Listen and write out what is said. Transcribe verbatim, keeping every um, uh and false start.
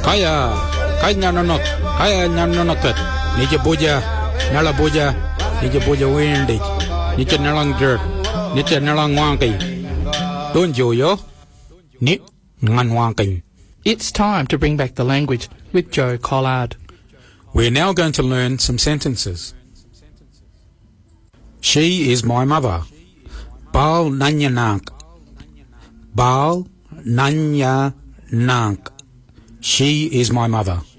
Kaya, kaya nanonok, kaya nanonokot. Nije boja, nala boja, nije boja windig. Nije nalang jer, nije nalang wangki. Don't you yo? Ni ngan wangki. It's time to bring back the language with Joe Collard. We're now going to learn some sentences. She is my mother. Bal nanya nank. Bal nanya nank. She is my mother.